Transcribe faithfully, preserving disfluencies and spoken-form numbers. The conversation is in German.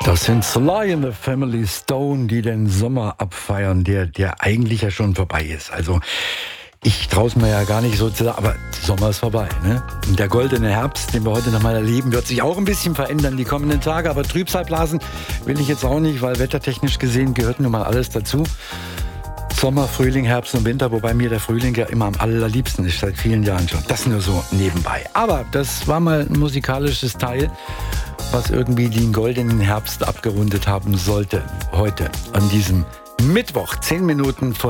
Das sind Sly and the Family Stone, die den Sommer abfeiern, der, der eigentlich ja schon vorbei ist. Also ich traue es mir ja gar nicht so zu sagen, aber der Sommer ist vorbei. Ne? Und der goldene Herbst, den wir heute nochmal erleben, wird sich auch ein bisschen verändern die kommenden Tage. Aber Trübsalblasen will ich jetzt auch nicht, weil wettertechnisch gesehen gehört nun mal alles dazu. Sommer, Frühling, Herbst und Winter, wobei mir der Frühling ja immer am allerliebsten ist, seit vielen Jahren schon. Das nur so nebenbei. Aber das war mal ein musikalisches Teil, was irgendwie den goldenen Herbst abgerundet haben sollte. Heute, an diesem Mittwoch, zehn Minuten vor